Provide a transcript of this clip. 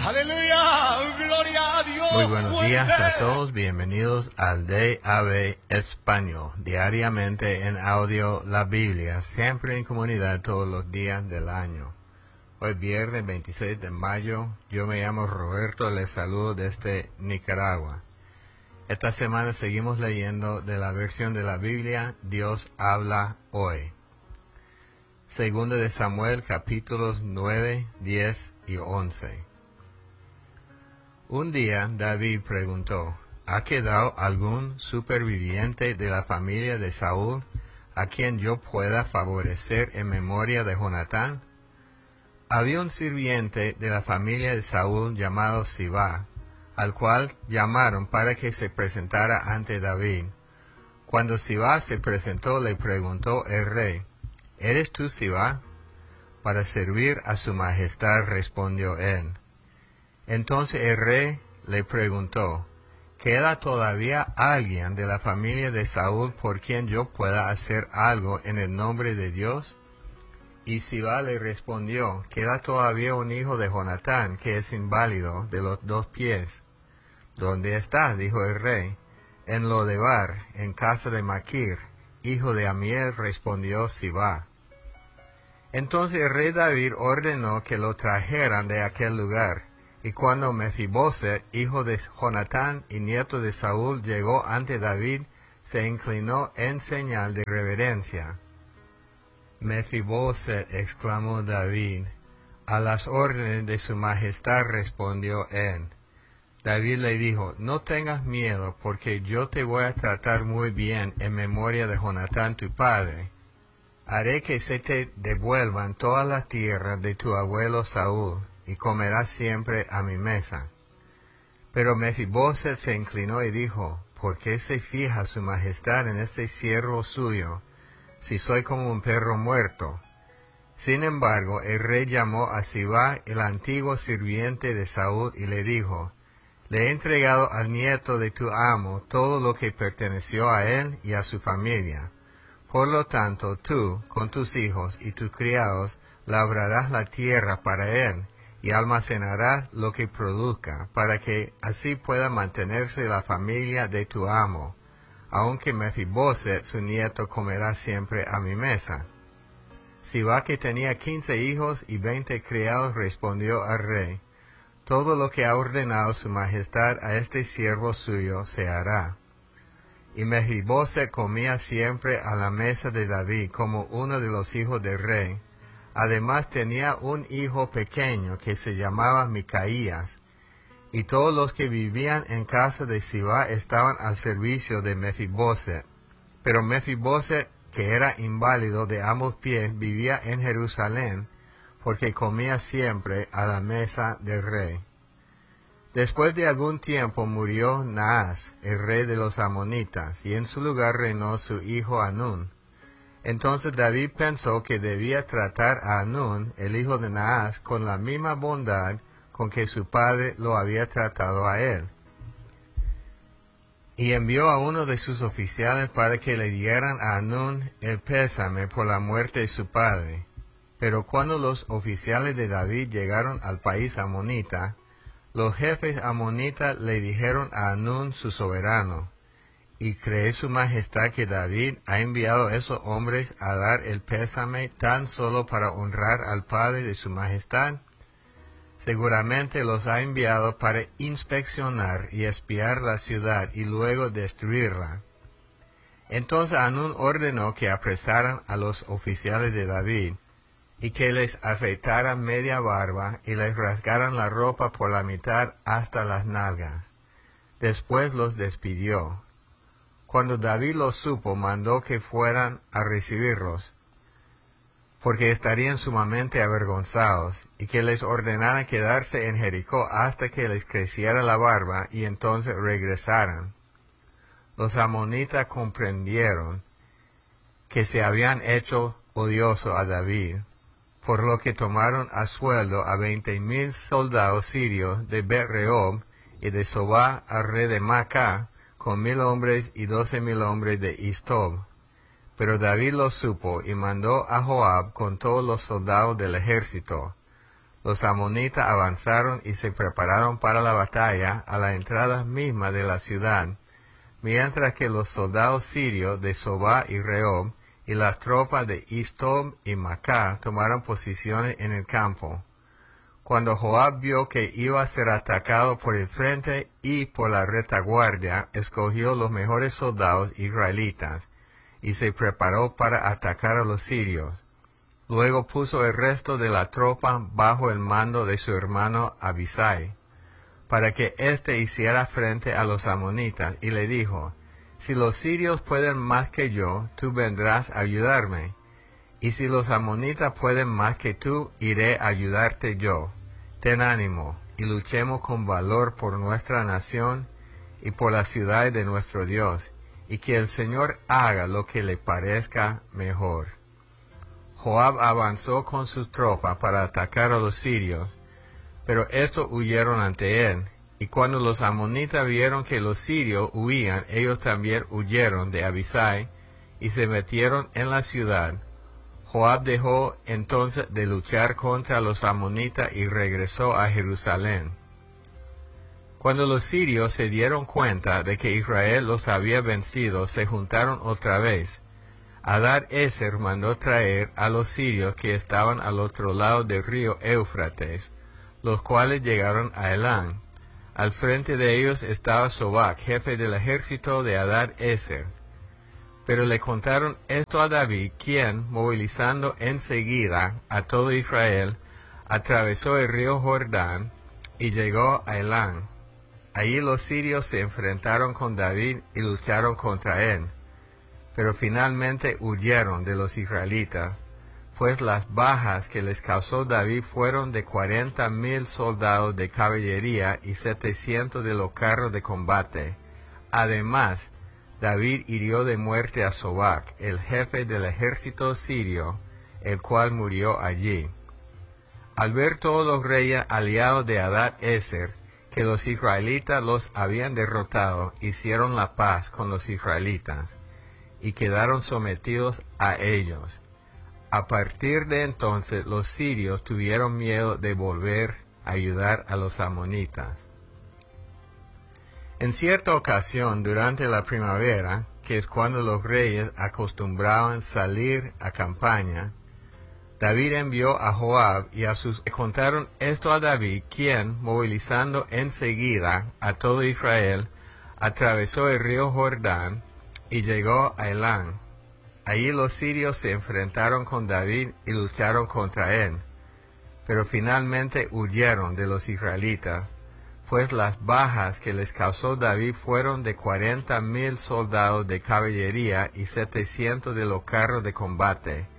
Aleluya, gloria a Dios. Muy buenos fuerte. días a todos, bienvenidos al DAB Español, diariamente en audio la Biblia, siempre en comunidad todos los días del año. Hoy viernes 26 de mayo, yo me llamo Roberto, les saludo desde Nicaragua. Esta semana seguimos leyendo de la versión de la Biblia, Dios habla hoy. Segunda de Samuel, capítulos 9, 10 y 11. Un día David preguntó, ¿ha quedado algún superviviente de la familia de Saúl a quien yo pueda favorecer en memoria de Jonatán? Había un sirviente de la familia de Saúl llamado Sibá, al cual llamaron para que se presentara ante David. Cuando Sibá se presentó, le preguntó el rey, ¿eres tú Sibá? Para servir a su majestad, respondió él. Entonces el rey le preguntó, ¿queda todavía alguien de la familia de Saúl por quien yo pueda hacer algo en el nombre de Dios? Y Sibá le respondió, queda todavía un hijo de Jonatán, que es inválido de los 2 pies. ¿Dónde está? Dijo el rey. En Lodebar, en casa de Maquir, hijo de Amiel, respondió Sibá. Entonces el rey David ordenó que lo trajeran de aquel lugar. Y cuando Mefiboset, hijo de Jonatán y nieto de Saúl, llegó ante David, se inclinó en señal de reverencia. Mefiboset, exclamó David. A las órdenes de su majestad respondió él. David le dijo, no tengas miedo, porque yo te voy a tratar muy bien en memoria de Jonatán tu padre. Haré que se te devuelvan todas las tierras de tu abuelo Saúl, y comerás siempre a mi mesa. Pero Mefiboset se inclinó y dijo, ¿por qué se fija su majestad en este siervo suyo, si soy como un perro muerto? Sin embargo, el rey llamó a Sibá, el antiguo sirviente de Saúl, y le dijo, le he entregado al nieto de tu amo todo lo que perteneció a él y a su familia. Por lo tanto, tú, con tus hijos y tus criados, labrarás la tierra para él, y almacenarás lo que produzca, para que así pueda mantenerse la familia de tu amo, aunque Mefiboset, su nieto, comerá siempre a mi mesa. Sibá, que tenía 15 hijos y 20 criados, respondió al rey, todo lo que ha ordenado su majestad a este siervo suyo se hará. Y Mefiboset comía siempre a la mesa de David como uno de los hijos del rey. Además tenía un hijo pequeño que se llamaba Micaías, y todos los que vivían en casa de Sibá estaban al servicio de Mefiboset. Pero Mefiboset, que era inválido de ambos pies, vivía en Jerusalén, porque comía siempre a la mesa del rey. Después de algún tiempo murió Naas, el rey de los amonitas, y en su lugar reinó su hijo Hanún. Entonces David pensó que debía tratar a Hanún, el hijo de Naas, con la misma bondad con que su padre lo había tratado a él. Y envió a uno de sus oficiales para que le dieran a Hanún el pésame por la muerte de su padre. Pero cuando los oficiales de David llegaron al país amonita, los jefes amonitas le dijeron a Hanún su soberano, ¿y cree su majestad que David ha enviado a esos hombres a dar el pésame tan solo para honrar al padre de su majestad? Seguramente los ha enviado para inspeccionar y espiar la ciudad y luego destruirla. Entonces Hanún ordenó que apresaran a los oficiales de David, y que les afeitaran media barba y les rasgaran la ropa por la mitad hasta las nalgas. Después los despidió. Cuando David lo supo, mandó que fueran a recibirlos, porque estarían sumamente avergonzados, y que les ordenaran quedarse en Jericó hasta que les creciera la barba, y entonces regresaran. Los amonitas comprendieron que se habían hecho odioso a David, por lo que tomaron a sueldo a 20,000 soldados sirios de Bet-Rehob y de Sobá al rey de Maacá, con 1,000 hombres y 12,000 hombres de Istob. Pero David lo supo y mandó a Joab con todos los soldados del ejército. Los amonitas avanzaron y se prepararon para la batalla a la entrada misma de la ciudad, mientras que los soldados sirios de Sobá y Rehob y las tropas de Istob y Macá tomaron posiciones en el campo. Cuando Joab vio que iba a ser atacado por el frente y por la retaguardia, escogió los mejores soldados israelitas y se preparó para atacar a los sirios. Luego puso el resto de la tropa bajo el mando de su hermano Abisai, para que éste hiciera frente a los amonitas, y le dijo: si los sirios pueden más que yo, tú vendrás a ayudarme, y si los amonitas pueden más que tú, iré a ayudarte yo. Ten ánimo, y luchemos con valor por nuestra nación y por la ciudad de nuestro Dios, y que el Señor haga lo que le parezca mejor. Joab avanzó con sus tropas para atacar a los sirios, pero estos huyeron ante él, y cuando los amonitas vieron que los sirios huían, ellos también huyeron de Abisai y se metieron en la ciudad. Joab dejó entonces de luchar contra los amonitas y regresó a Jerusalén. Cuando los sirios se dieron cuenta de que Israel los había vencido, se juntaron otra vez. Hadad-Ezer mandó traer a los sirios que estaban al otro lado del río Éufrates, los cuales llegaron a Elán. Al frente de ellos estaba Sobac, jefe del ejército de Hadad-Ezer. Pero le contaron esto a David, quien, movilizando enseguida a todo Israel, atravesó el río Jordán y llegó a Elán. Allí los sirios se enfrentaron con David y lucharon contra él, pero finalmente huyeron de los israelitas, pues las bajas que les causó David fueron de 40,000 soldados de caballería y 700 de los carros de combate. Además, David hirió de muerte a Sobac, el jefe del ejército sirio, el cual murió allí. Al ver todos los reyes aliados de Hadad-Ezer que los israelitas los habían derrotado, hicieron la paz con los israelitas y quedaron sometidos a ellos. A partir de entonces los sirios tuvieron miedo de volver a ayudar a los amonitas. En cierta ocasión, durante la primavera, que es cuando los reyes acostumbraban salir a campaña, David envió a Joab y a sus... Le contaron esto a David, quien, movilizando enseguida a todo Israel, atravesó el río Jordán y llegó a Elán. Allí los sirios se enfrentaron con David y lucharon contra él, pero finalmente huyeron de los israelitas, pues las bajas que les causó David fueron de 40,000 soldados de caballería y 700 de los carros de combate.